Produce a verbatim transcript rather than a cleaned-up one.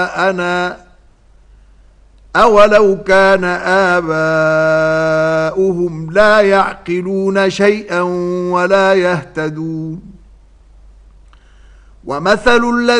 أنا أولو كان آباؤهم لا يعقلون شيئا ولا يهتدون. ومثل الذين